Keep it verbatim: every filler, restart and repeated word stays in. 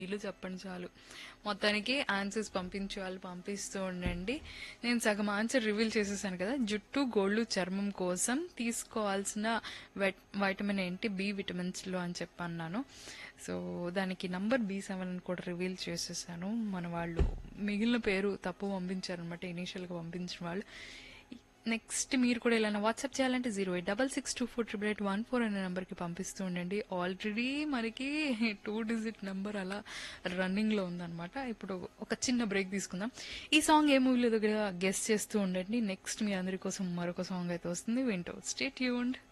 ఇల్లు చెప్పండి చాలు. మొత్తానికి ఆన్సర్స్ పంపించే వాళ్ళు పంపిస్తూ ఉండండి. నేను సగం ఆన్సర్ రివీల్ చేసేసాను కదా. జుట్టు, గోళ్ళు, చర్మం కోసం తీసుకోవాల్సిన వైట్ వైటమిన్ ఏంటి? బి విటమిన్స్లో అని చెప్పన్నాను. సో దానికి నంబర్ బి సెవెన్ అని కూడా రివీల్ చేసేసాను. మన వాళ్ళు మిగిలిన పేరు తప్పు పంపించారనమాట, ఇనీషియల్గా పంపించిన వాళ్ళు. నెక్స్ట్ మీరు కూడా ఇలా వాట్సాప్ చేయాలంటే zero eight double six two four triple eight one four అనే నెంబర్కి పంపిస్తూ ఉండండి. ఆల్రెడీ మనకి టూ డిజిట్ నెంబర్ అలా రన్నింగ్లో ఉందన్నమాట. ఇప్పుడు ఒక చిన్న బ్రేక్ తీసుకుందాం. ఈ సాంగ్ ఏ మూవీలో దగ్గర గెస్ట్ చేస్తూ ఉండండి. నెక్స్ట్ మీ అందరి కోసం మరొక సాంగ్ అయితే వస్తుంది, వింటూ స్టే ట్యూన్డ్.